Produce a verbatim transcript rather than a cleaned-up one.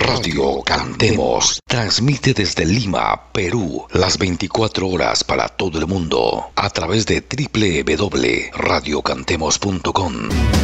Radio Cantemos transmite desde Lima, Perú, las veinticuatro horas para todo el mundo a través de doble u doble u doble u punto radio cantemos punto com.